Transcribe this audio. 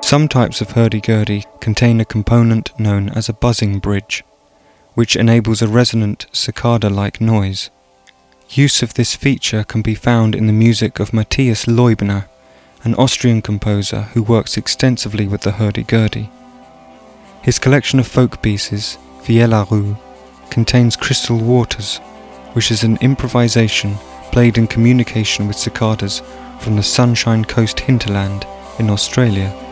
Some types of hurdy-gurdy contain a component known as a buzzing bridge, which enables a resonant cicada-like noise. Use of this feature can be found in the music of Matthias Leubner, an Austrian composer who works extensively with the hurdy-gurdy. His collection of folk pieces, Vielle-à-Rue, contains Crystal Waters, which is an improvisation played in communication with cicadas from the Sunshine Coast hinterland in Australia.